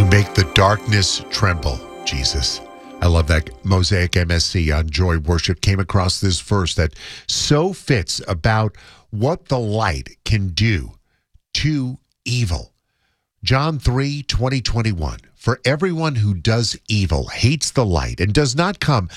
Make the darkness tremble, Jesus. I love that. Mosaic MSC on Joy Worship came across this verse that so fits about what the light can do to evil. John 3:20-21. For everyone who does evil hates the light and does not come